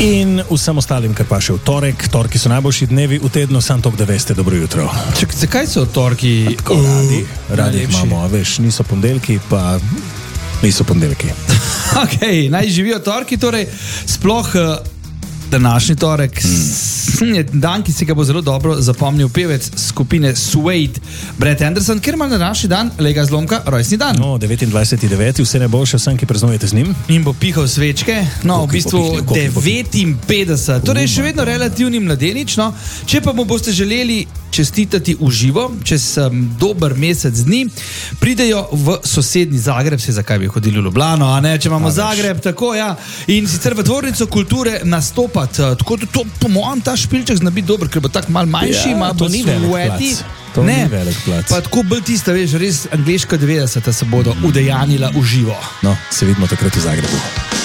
In vsem ostalim, kar pa še v torek. Torki so najboljši dnevi v tednu, sam tok, da veste, dobro jutro. Zakaj so torki Radi jih imamo, veš, niso ponedeljki, pa niso ponedeljki. Ok, naj živijo torki, torej sploh današnji torek je dan, ki si ga bo zelo dobro zapomnil pevec skupine Suede, Brett Anderson, ker ima na današnji dan, lega zlomka, rojstni dan. No, 29.9. Vse najboljše vsem, ki praznujete z njim. In bo pihal svečke, no, v bistvu 59, torej še vedno relativni mladenič, no. Če pa mu boste želeli čestitati v živo, čez dober mesec dni, pridejo v sosednji Zagreb, se zakaj bi hodili v Ljubljano, a ne, če imamo Zagreb, tako, ja, in sicer v Dvornico kulture nastopati, tako da to, po mojem, ta špilček zna biti dober, ker bo tak mal manjši, ima to ni velik plac. To ni velik plac. Pa tako bolj tista, veš, res angleška 90 se bodo udejanila v živo. No, se vidimo takrat v Zagrebu.